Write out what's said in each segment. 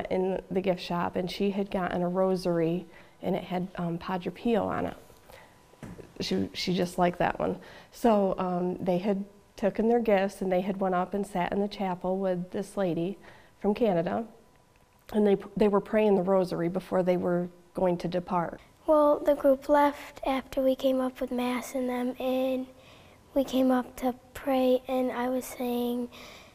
in the gift shop, and she had gotten a rosary, and it had Padre Pio on it. She just liked that one. So they had taken their gifts, and they had went up and sat in the chapel with this lady from Canada, and they were praying the rosary before they were going to depart. Well, the group left after we came up with Mass and them, and we came up to pray, and I was saying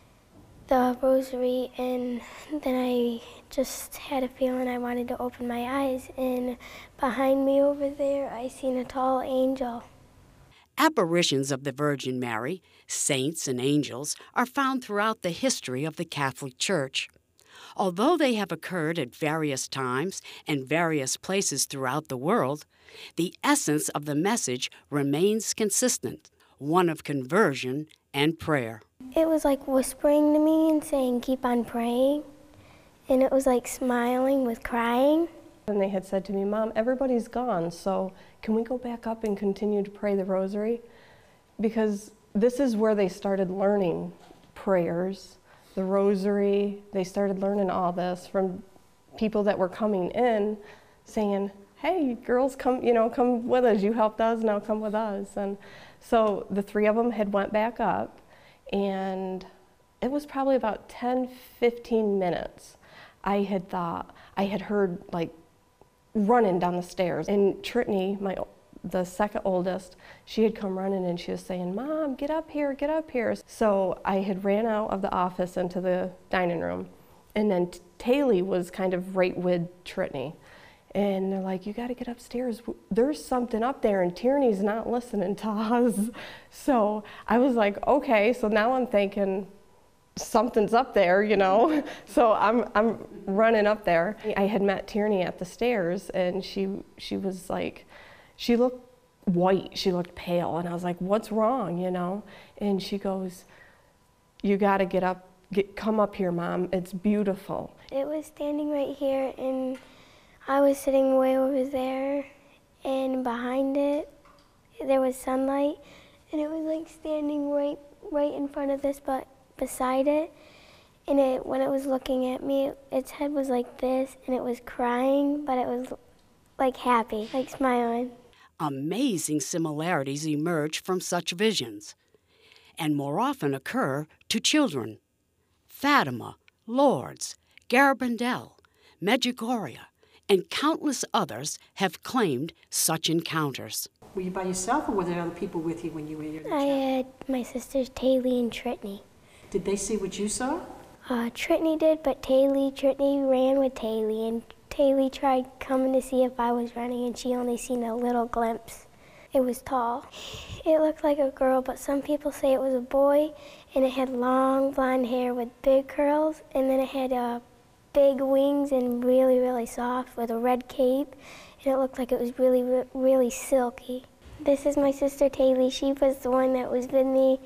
the rosary, and then I just had a feeling I wanted to open my eyes, and behind me over there I seen a tall angel. Apparitions of the Virgin Mary, saints and angels, are found throughout the history of the Catholic Church. Although they have occurred at various times and various places throughout the world, the essence of the message remains consistent, one of conversion and prayer. It was like whispering to me and saying, keep on praying, and it was like smiling with crying. And they had said to me, Mom, everybody's gone, so can we go back up and continue to pray the rosary? Because this is where they started learning prayers, the rosary. They started learning all this from people that were coming in saying, hey, girls, come with us. You helped us, now come with us. And so the three of them had went back up, and it was probably about 10, 15 minutes. I had heard like running down the stairs, and Tritney, the second oldest, she had come running and she was saying, Mom, get up here, get up here. So I had ran out of the office into the dining room, and then Taylor was kind of right with Tritney. And they're like, you got to get upstairs. There's something up there, and Tierney's not listening to us. So I was like, okay. So now I'm thinking something's up there, So I'm running up there. I had met Tierney at the stairs, and she was like, she looked white. She looked pale, and I was like, what's wrong, And she goes, you got to get up, come up here, Mom. It's beautiful. It was standing right here, and I was sitting way over there, and behind it, there was sunlight, and it was like standing right in front of this, but beside it, and when it was looking at me, its head was like this, and it was crying, but it was like happy, like smiling. Amazing similarities emerge from such visions, and more often occur to children. Fatima, Lourdes, Garabandal, Medjugorje, and countless others have claimed such encounters. Were you by yourself, or were there other people with you when you were here? I had my sisters Taylor and Tritney. Did they see what you saw? Tritney did, but Tritney ran with Taylor, and Taylor tried coming to see if I was running, and she only seen a little glimpse. It was tall. It looked like a girl, but some people say it was a boy, and it had long blonde hair with big curls, and then it had big wings and really, really soft with a red cape, and it looked like it was really, really silky. This is my sister Taylor. She was the one that was with me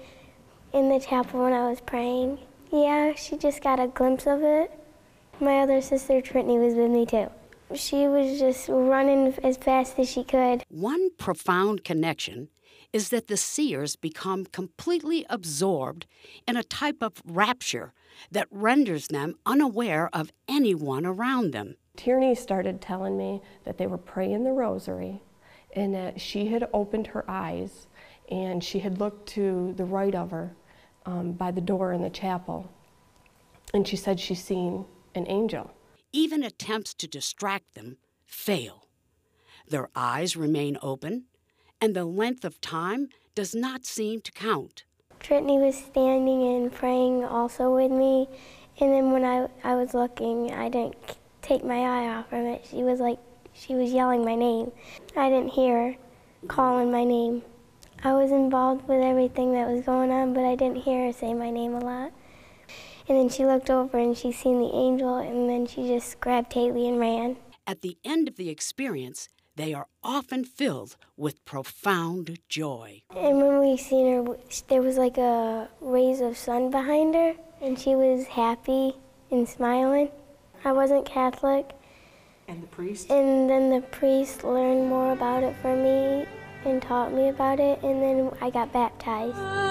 in the chapel when I was praying. Yeah, she just got a glimpse of it. My other sister Tritney was with me too. She was just running as fast as she could. One profound connection is that the seers become completely absorbed in a type of rapture that renders them unaware of anyone around them. Tierney started telling me that they were praying the rosary, and that she had opened her eyes, and she had looked to the right of her by the door in the chapel, and she said she's seen an angel. Even attempts to distract them fail. Their eyes remain open, and the length of time does not seem to count. Tritney was standing and praying also with me, and then when I was looking, I didn't take my eye off from it. She was yelling my name. I didn't hear her calling my name. I was involved with everything that was going on, but I didn't hear her say my name a lot. And then she looked over and she seen the angel, and then she just grabbed Taylor and ran. At the end of the experience, they are often filled with profound joy. And when we seen her, there was like a rays of sun behind her, and she was happy and smiling. I wasn't Catholic. And the priest? And then the priest learned more about it for me and taught me about it, and then I got baptized.